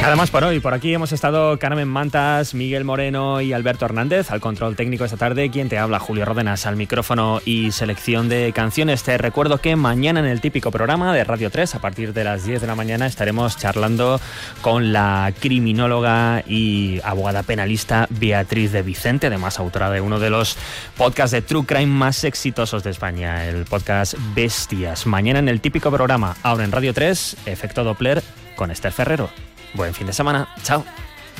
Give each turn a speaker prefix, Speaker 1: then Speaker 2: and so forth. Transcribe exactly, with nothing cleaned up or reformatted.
Speaker 1: Nada más por hoy. Por aquí hemos estado Carmen Mantas, Miguel Moreno y Alberto Hernández. Al control técnico esta tarde, quien te habla, Julio Ródenas, al micrófono y selección de canciones. Te recuerdo que mañana en el típico programa de Radio tres, a partir de las diez de la mañana, estaremos charlando con la criminóloga y abogada penalista Beatriz de Vicente, además autora de uno de los podcasts de True Crime más exitosos de España, el podcast Bestias. Mañana en el típico programa, ahora en Radio tres, Efecto Doppler con Esther Ferrero. Buen fin de semana. Chao.